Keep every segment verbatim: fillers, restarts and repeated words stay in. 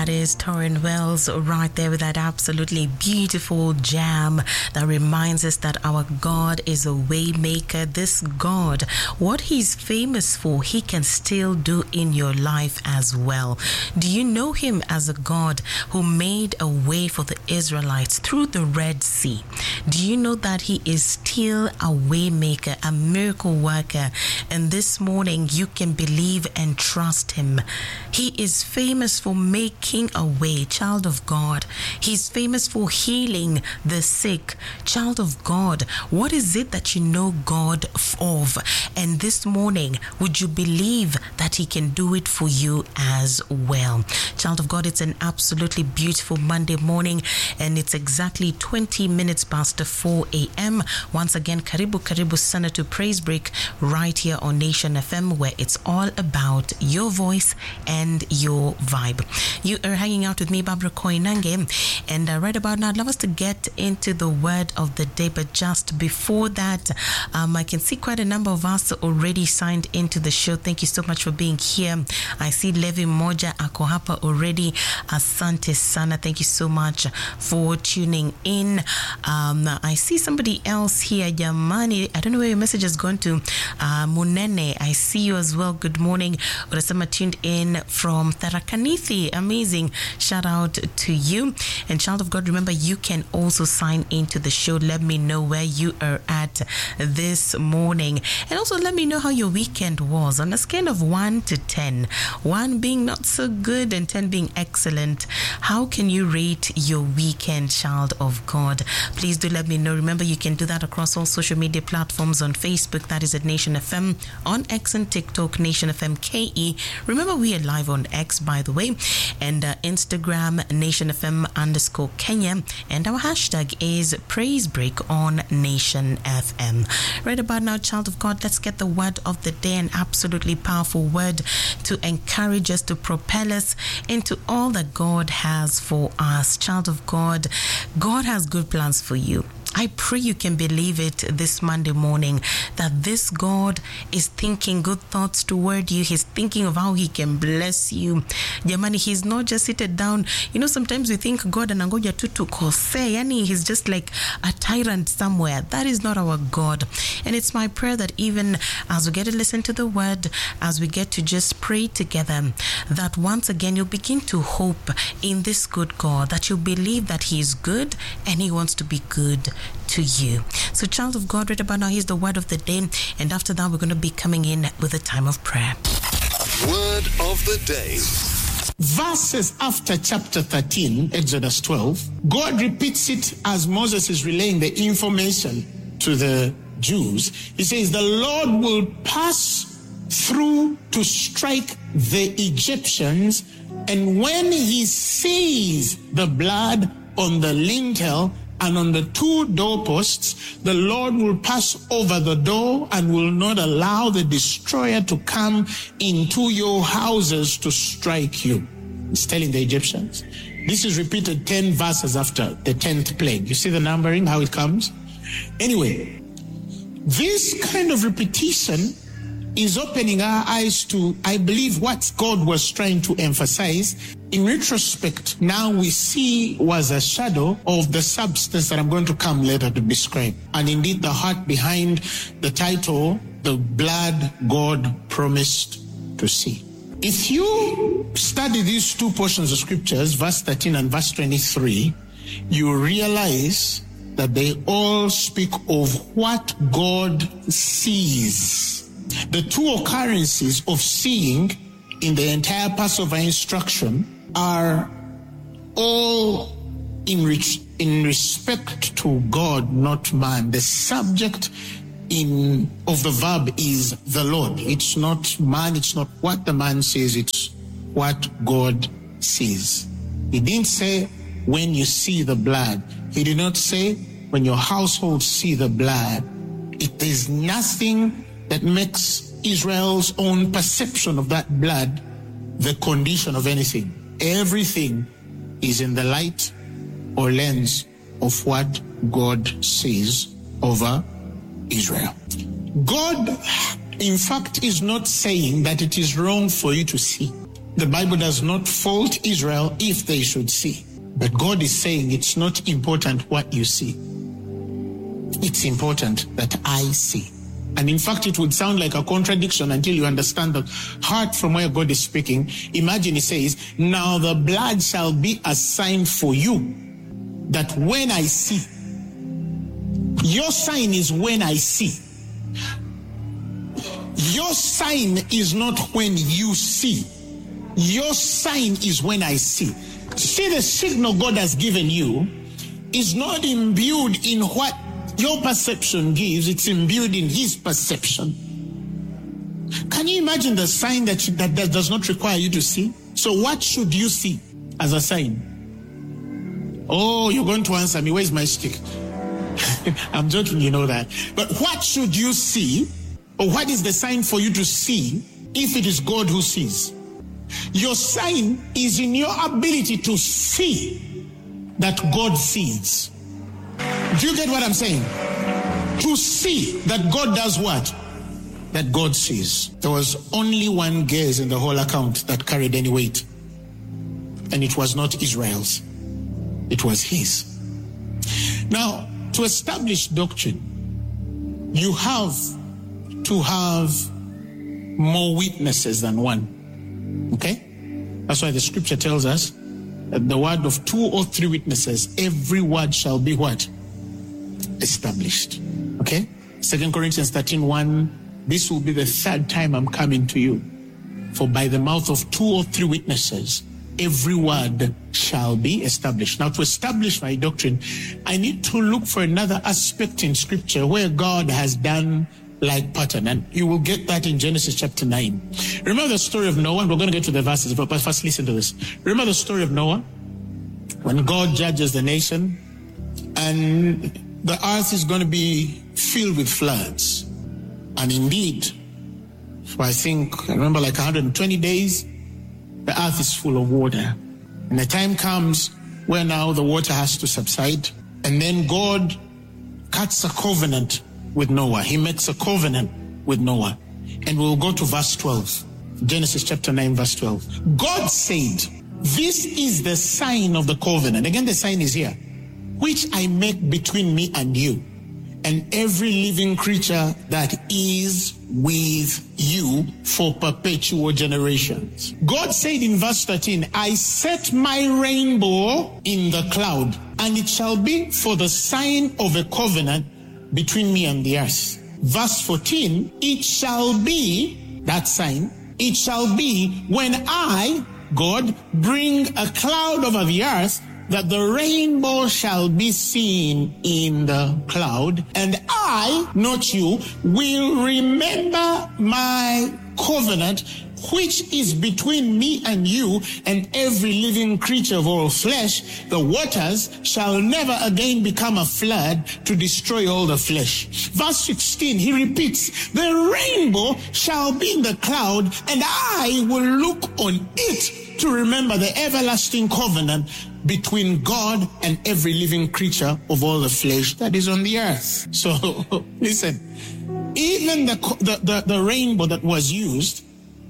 That is Torrin Wells right there with that absolutely beautiful jam that reminds us that our God is a way maker. This God, what he's famous for, he can still do in your life as well. Do you know him as a God who made a way for the Israelites through the Red Sea? Do you know that he is still a way maker, a miracle worker? And this morning you can believe and trust him. He is famous for making a way, child of God. He's famous for healing the sick, child of God. What is it that you know God of? And this morning, would you believe that he can do it for you as well? Child of God, it's an absolutely beautiful Monday morning, and it's exactly twenty minutes past four a.m. Once again, karibu karibu sana to Praise Break right here on Nation F M, where it's all about your voice and your vibe. You are hanging out with me, Barbara Koinange, and uh, right about now I'd love us to get into the word of the day. But just before that, um, I can see quite a number of us already signed into the show. Thank you so much for being here. I see Levi Moja ako hapa already. Asante sana. Thank you so much for tuning in. Um, I see somebody else here, Jamani. I don't know where your message has gone to. Uh, Munene, I see you as well. Good morning. Urasama tuned in from Tharakanithi. Amazing. Shout out to you. And child of God, remember, you can also sign into the show. Let me know where you are at this morning. And also let me know how your weekend was on a scale of one to ten. one being not so good and ten being excellent. How can you rate your weekend, child of God? Please do let me know. Remember, you can do that across all social media platforms. On Facebook, that is at Nation F M. On X and TikTok, Nation F M K E. Remember, we are live on X, by the way. And uh, Instagram, Nation F M underscore Kenya. And our hashtag is Praise Break on Nation F M. Right about now, child of God, let's get the word of the day, an absolutely powerful word to encourage us, to propel us into all that God has for us. Child of God, God has good plans for you. I pray you can believe it this Monday morning, that this God is thinking good thoughts toward you. He's thinking of how he can bless you. Jamani, he's not just seated down. You know, sometimes we think God anangoja tu tukose. Yani, he's just like a tyrant somewhere. That is not our God. And it's my prayer that even as we get to listen to the word, as we get to just pray together, that once again you'll begin to hope in this good God, that you believe that he is good and he wants to be good to you. So, child of God, right about now, here's the word of the day, and after that we're going to be coming in with a time of prayer. Word of the day. Verses after chapter thirteen, Exodus twelve, God repeats it as Moses is relaying the information to the Jews. He says, the Lord will pass through to strike the Egyptians, and when he sees the blood on the lintel and on the two doorposts, the Lord will pass over the door and will not allow the destroyer to come into your houses to strike you. He's telling the Egyptians. This is repeated ten verses after the tenth plague. You see the numbering, how it comes? Anyway, this kind of repetition is opening our eyes to, I believe, what God was trying to emphasize. In retrospect, now we see was a shadow of the substance that I'm going to come later to describe. And indeed, the heart behind the title, The Blood God Promised to See. If you study these two portions of scriptures, verse thirteen and verse twenty-three, you realize that they all speak of what God sees. The two occurrences of seeing in the entire Passover instruction are all in, rich, in respect to God, not man. The subject in of the verb is the Lord. It's not man, it's not what the man says, it's what God sees. He didn't say when you see the blood. He did not say when your household see the blood. It is nothing that makes Israel's own perception of that blood the condition of anything. Everything is in the light or lens of what God says over Israel. God, in fact, is not saying that it is wrong for you to see. The Bible does not fault Israel if they should see. But God is saying it's not important what you see. It's important that I see. And in fact, it would sound like a contradiction until you understand the heart from where God is speaking. Imagine he says, now the blood shall be a sign for you that when I see. Your sign is when I see. Your sign is not when you see. Your sign is when I see. See, the signal God has given you is not imbued in what your perception gives. It's imbued in his perception. Can you imagine the sign that, you, that, that does not require you to see? So what should you see as a sign? Oh, you're going to answer me. Where's my stick? I'm joking, you know that. But what should you see? Or what is the sign for you to see if it is God who sees? Your sign is in your ability to see that God sees. Do you get what I'm saying? To see that God does what? That God sees. There was only one gaze in the whole account that carried any weight. And it was not Israel's. It was his. Now, to establish doctrine, you have to have more witnesses than one. Okay? That's why the scripture tells us that the word of two or three witnesses, every word shall be what? Established. Okay? Second Corinthians thirteen one, this will be the third time I'm coming to you. For by the mouth of two or three witnesses, every word shall be established. Now, to establish my doctrine, I need to look for another aspect in scripture where God has done like pattern. And you will get that in Genesis chapter nine. Remember the story of Noah? We're going to get to the verses, but first listen to this. Remember the story of Noah? When God judges the nation and the earth is going to be filled with floods. And indeed, for I think, I remember like one hundred twenty days, the earth is full of water. And the time comes where now the water has to subside. And then God cuts a covenant with Noah. He makes a covenant with Noah. And we'll go to verse twelve. Genesis chapter nine, verse twelve. God said, this is the sign of the covenant. Again, the sign is here. Which I make between me and you, and every living creature that is with you for perpetual generations. God said in verse thirteen, I set my rainbow in the cloud, and it shall be for the sign of a covenant between me and the earth. Verse fourteen, it shall be, that sign, it shall be when I, God, bring a cloud over the earth, that the rainbow shall be seen in the cloud, and I, not you, will remember my covenant, which is between me and you and every living creature of all flesh. The waters shall never again become a flood to destroy all the flesh. Verse sixteen, he repeats, the rainbow shall be in the cloud, and I will look on it to remember the everlasting covenant between God and every living creature of all the flesh that is on the earth. So, listen, even the, the, the, the rainbow that was used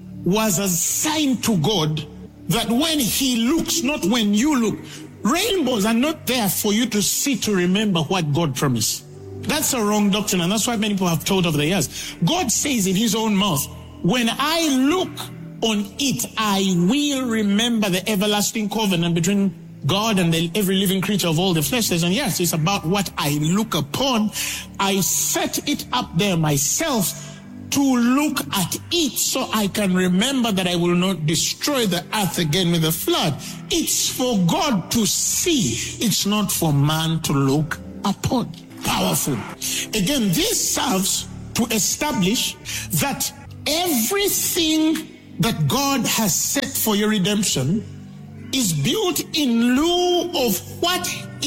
was a sign to God that when he looks, not when you look, rainbows are not there for you to see to remember what God promised. That's a wrong doctrine, and that's why many people have told over the years. God says in his own mouth, when I look on it, I will remember the everlasting covenant between God and the, every living creature of all the flesh. And yes, it's about what I look upon. I set it up there myself to look at it so I can remember that I will not destroy the earth again with a flood. It's for God to see. It's not for man to look upon. Powerful. Again, this serves to establish that everything that God has set for your redemption is built in lieu of what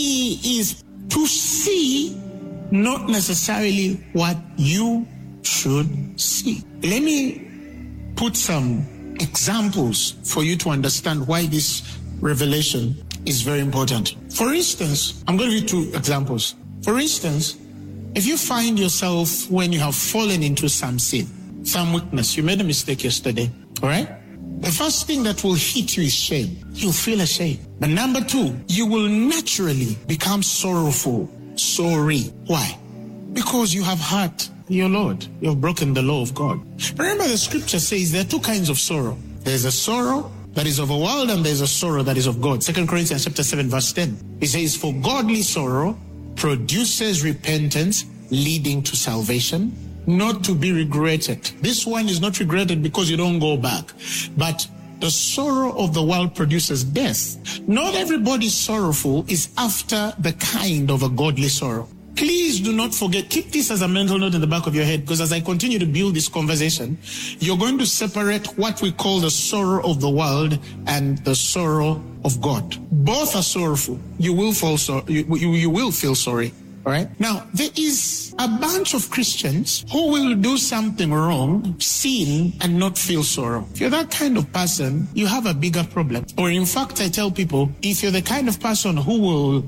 he is to see, not necessarily what you should see. Let me put some examples for you to understand why this revelation is very important. For instance, I'm going to give you two examples. For instance, if you find yourself when you have fallen into some sin, some weakness, you made a mistake yesterday, all right? the first thing that will hit you is shame. You'll feel ashamed. But number two, you will naturally become sorrowful, sorry. Why? Because you have hurt your Lord. You have broken the law of God. Remember, the scripture says there are two kinds of sorrow. There's a sorrow that is of a world, and there's a sorrow that is of God. Second Corinthians chapter seven, verse ten. It says, for godly sorrow produces repentance, leading to salvation, not to be regretted. This one is not regretted because you don't go back. But the sorrow of the world produces death. Not everybody sorrowful is after the kind of a godly sorrow. Please do not forget, keep this as a mental note in the back of your head, because as I continue to build this conversation, you're going to separate what we call the sorrow of the world and the sorrow of God. Both are sorrowful. You will fall so, you, you, you will feel sorry. All right. Now, there is a bunch of Christians who will do something wrong, sin, and not feel sorrow. If you're that kind of person, you have a bigger problem. Or in fact, I tell people, if you're the kind of person who will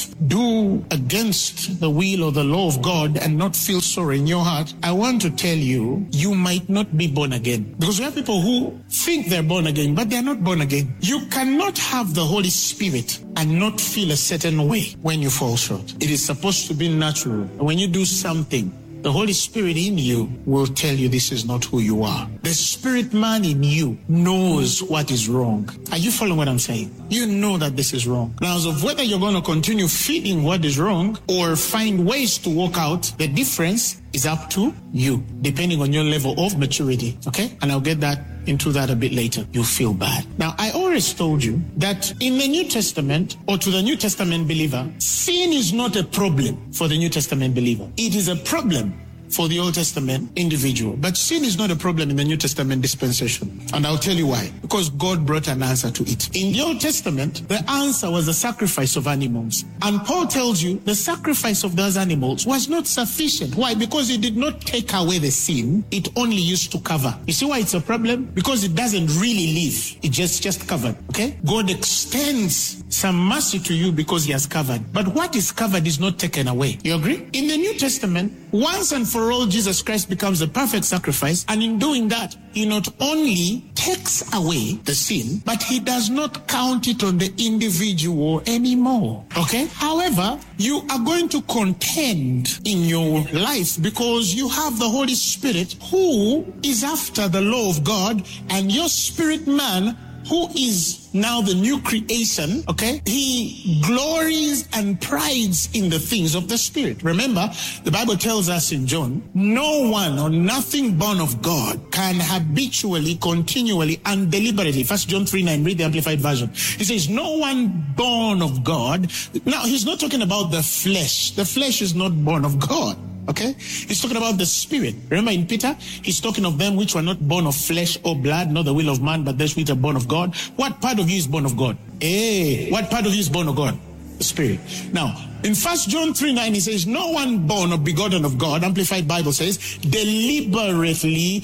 do against the will or the law of God and not feel sorry in your heart, I want to tell you, you might not be born again. Because we have people who think they're born again, but they're not born again. You cannot have the Holy Spirit and not feel a certain way when you fall short. It is supposed to be natural. When you do something, the Holy Spirit in you will tell you this is not who you are. The spirit man in you knows what is wrong. Are you following what I'm saying? You know that this is wrong. Now, as of whether you're going to continue feeding what is wrong or find ways to work out the difference is up to you, depending on your level of maturity. Okay? And I'll get that into that a bit later. You'll feel bad. Now, I always told you that in the New Testament, or to the New Testament believer, sin is not a problem for the New Testament believer. It is a problem for the Old Testament individual. But sin is not a problem in the New Testament dispensation. And I'll tell you why. Because God brought an answer to it. In the Old Testament, the answer was the sacrifice of animals. And Paul tells you the sacrifice of those animals was not sufficient. Why? Because it did not take away the sin. It only used to cover. You see why it's a problem? Because it doesn't really live. It just, just covered. Okay? God extends some mercy to you because he has covered. But what is covered is not taken away. You agree? In the New Testament, once and for all, Jesus Christ becomes the perfect sacrifice, and in doing that, he not only takes away the sin, but he does not count it on the individual anymore. Okay? However, you are going to contend in your life because you have the Holy Spirit who is after the law of God, and your spirit man, who is now the new creation, okay? He glories and prides in the things of the Spirit. Remember, the Bible tells us in John, no one or nothing born of God can habitually, continually, and deliberately. First John three nine, read the Amplified Version. He says, no one born of God. Now, he's not talking about the flesh. The flesh is not born of God. Okay? He's talking about the Spirit. Remember in Peter, he's talking of them which were not born of flesh or blood, not the will of man, but those which are born of God. What part of you is born of God? Eh, what part of you is born of God? The Spirit. Now, in First John three nine, he says, no one born or begotten of God, Amplified Bible says, deliberately,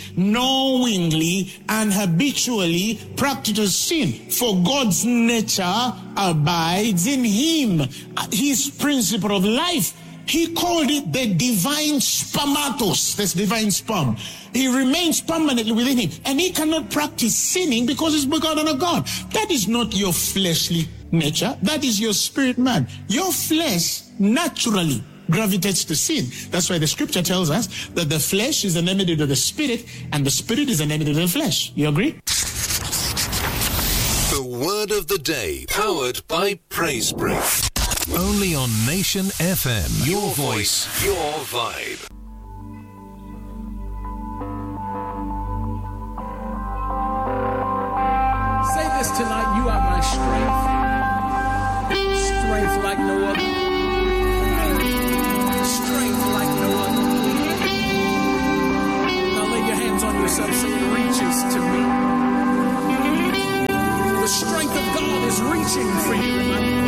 knowingly, and habitually practices sin. For God's nature abides in him. His principle of life. He called it the divine spermatos, this divine sperm. He remains permanently within him, and he cannot practice sinning because he's begotten of God. That is not your fleshly nature. That is your spirit man. Your flesh naturally gravitates to sin. That's why the scripture tells us that the flesh is an enemy to the spirit, and the spirit is an enemy to the flesh. You agree? The word of the day, powered by Praise Break. Only on Nation F M. Your voice, your vibe. Say this tonight, you are my strength. Strength like no other. Strength like no other. Now lay your hands on yourself so it reaches to me. The strength of God is reaching for you.